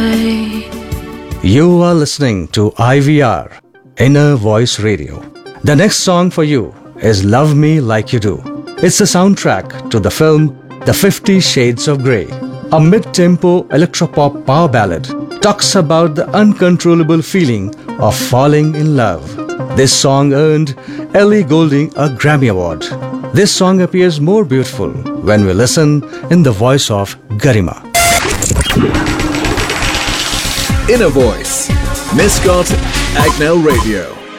You are listening to IVR, Inner Voice Radio. The next song for you is Love Me Like You Do. It's the soundtrack to the film The 50 Shades of Grey. A mid-tempo electropop power ballad talks about the uncontrollable feeling of falling in love. This song earned Ellie Goulding a Grammy Award. This song appears more beautiful when we listen in the voice of Garima. Inner Voice, Miscot, Agnel Radio.